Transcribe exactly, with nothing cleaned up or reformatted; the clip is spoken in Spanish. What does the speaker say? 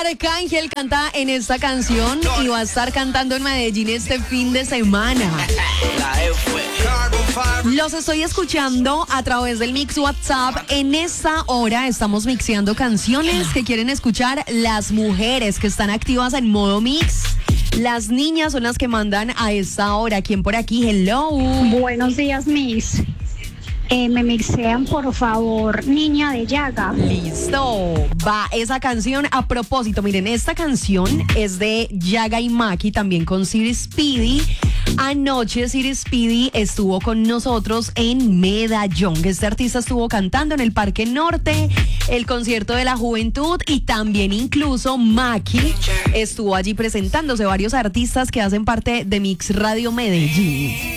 Arcángel canta en esta canción y va a estar cantando en Medellín este fin de semana. Los estoy escuchando a través del Mix WhatsApp. En esta hora estamos mixeando canciones que quieren escuchar las mujeres que están activas en modo mix. Las niñas son las que mandan a esta hora. ¿Quién por aquí? Hello. Buenos días, Miss. Eh, me mixean, por favor, Niña de Yaga. Listo. Va esa canción. A propósito, miren, esta canción es de Yaga y Maki, también con Siri Speedy. Anoche Siri Speedy estuvo con nosotros en Medallón. Este artista estuvo cantando en el Parque Norte, el concierto de la juventud, y también incluso Maki estuvo allí presentándose. Varios artistas que hacen parte de Mix Radio Medellín.